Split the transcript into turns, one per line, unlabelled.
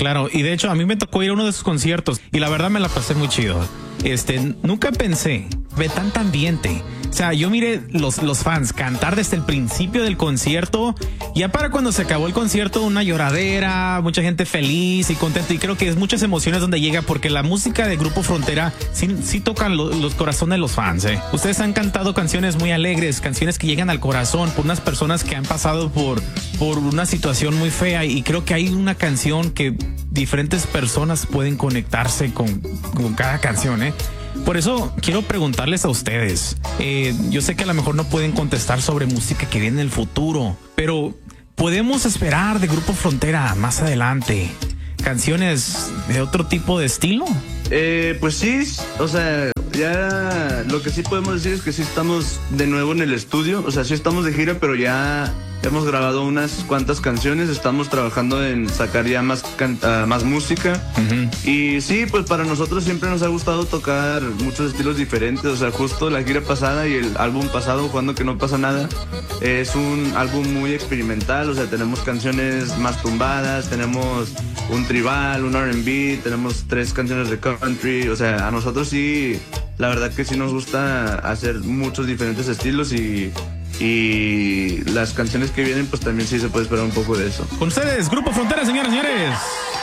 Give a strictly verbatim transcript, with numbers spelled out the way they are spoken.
Claro, y de hecho a mí me tocó ir a uno de sus conciertos y la verdad me la pasé muy chido. Este, nunca pensé ver tanta ambiente. O sea, yo miré los, los fans cantar desde el principio del concierto. Ya para cuando se acabó el concierto, una lloradera, mucha gente feliz y contenta. Y creo que es muchas emociones donde llega, porque la música de Grupo Frontera sí, sí tocan lo, los corazones de los fans. ¿eh? Ustedes han cantado canciones muy alegres, canciones que llegan al corazón por unas personas que han pasado por, por una situación muy fea. Y creo que hay una canción que diferentes personas pueden conectarse con, con cada canción, ¿eh? Por eso quiero preguntarles a ustedes. Eh, yo sé que a lo mejor no pueden contestar sobre música que viene en el futuro, pero podemos esperar de Grupo Frontera más adelante canciones de otro tipo de estilo.
Eh, pues sí, o sea, ya lo que sí podemos decir es que sí estamos de nuevo en el estudio, o sea, sí estamos de gira, pero ya hemos grabado unas cuantas canciones, estamos trabajando en sacar ya más, uh, más música. Uh-huh. Y sí, pues para nosotros siempre nos ha gustado tocar muchos estilos diferentes, o sea, justo la gira pasada y el álbum pasado, Cuando que no pasa nada, es un álbum muy experimental, o sea, tenemos canciones más tumbadas, tenemos un tribal, un R and B, tenemos tres canciones de country, o sea, a nosotros sí, la verdad que sí nos gusta hacer muchos diferentes estilos y... Y las canciones que vienen, pues también sí se puede esperar un poco de eso.
Con ustedes, Grupo Frontera, señoras y señores.